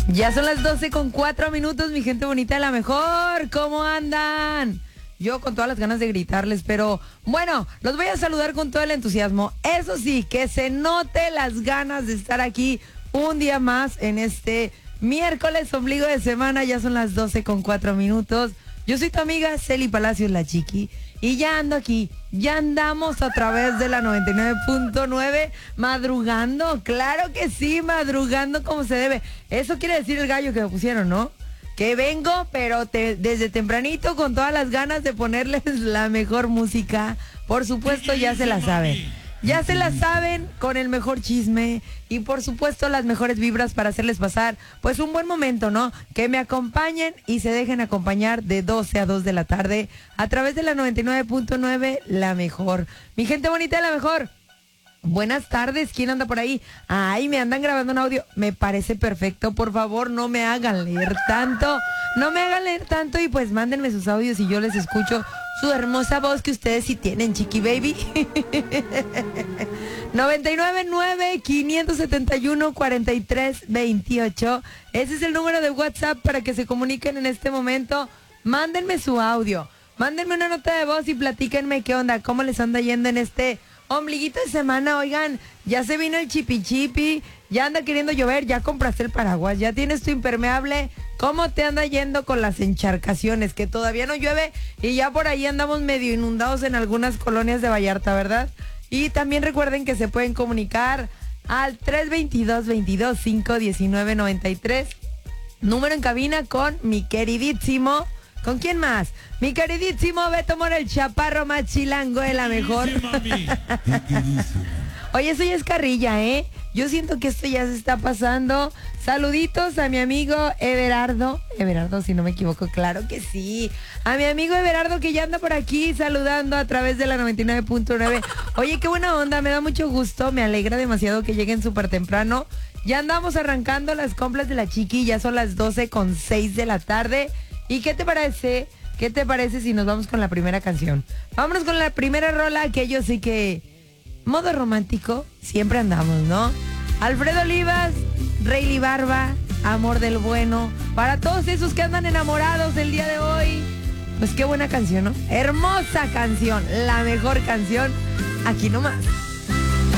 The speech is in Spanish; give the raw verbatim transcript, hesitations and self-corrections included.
Ya son las doce con cuatro minutos, mi gente bonita de la mejor. ¿Cómo andan? Yo con todas las ganas de gritarles, pero bueno, los voy a saludar con todo el entusiasmo. Eso sí, que se note las ganas de estar aquí un día más en este miércoles, ombligo de semana. Ya son las doce con cuatro minutos. Yo soy tu amiga Celi Palacios, la Chiqui, y ya ando aquí, ya andamos a través de la noventa y nueve punto nueve, madrugando, claro que sí, madrugando como se debe. Eso quiere decir el gallo que me pusieron, ¿no? Que vengo, pero te, desde tempranito con todas las ganas de ponerles la mejor música. Por supuesto, ya se la saben. Ya se la saben, con el mejor chisme y por supuesto las mejores vibras para hacerles pasar pues un buen momento, ¿no? Que me acompañen y se dejen acompañar de doce a dos de la tarde a través de la noventa y nueve punto nueve, la mejor. Mi gente bonita de la mejor. Buenas tardes, ¿quién anda por ahí? Ay, me andan grabando un audio. Me parece perfecto, por favor, no me hagan leer tanto. No me hagan leer tanto y pues mándenme sus audios y yo les escucho su hermosa voz que ustedes sí tienen, Chiqui Baby. noventa y nueve nueve, quinientos setenta y uno, cuarenta y tres veintiocho. Ese es el número de WhatsApp para que se comuniquen en este momento. Mándenme su audio. Mándenme una nota de voz y platíquenme qué onda, cómo les anda yendo en este ombliguito de semana. Oigan, ya se vino el chipi chipi, ya anda queriendo llover, ya compraste el paraguas, ya tienes tu impermeable. ¿Cómo te anda yendo con las encharcaciones? Que todavía no llueve y ya por ahí andamos medio inundados en algunas colonias de Vallarta, ¿verdad? Y también recuerden que se pueden comunicar al tres veintidós, veintidós, cinco diecinueve, noventa y tres, número en cabina con mi queridísimo. ¿Con quién más? Mi queridísimo Beto Mora, el chaparro más chilango de la mejor. Oye, eso ya es carrilla, ¿eh? Yo siento que esto ya se está pasando. Saluditos a mi amigo Everardo. Everardo, si no me equivoco, claro que sí. A mi amigo Everardo que ya anda por aquí saludando a través de la noventa y nueve punto nueve. Oye, qué buena onda, me da mucho gusto. Me alegra demasiado que lleguen súper temprano. Ya andamos arrancando las compras de la Chiqui. Ya son las doce con seis de la tarde. ¿Y qué te parece? ¿Qué te parece si nos vamos con la primera canción? Vámonos con la primera rola, que yo sé que modo romántico siempre andamos, ¿no? Alfredo Olivas, Rayleigh Barba, Amor del Bueno. Para todos esos que andan enamorados el día de hoy, pues qué buena canción, ¿no? Hermosa canción, la mejor canción, aquí nomás.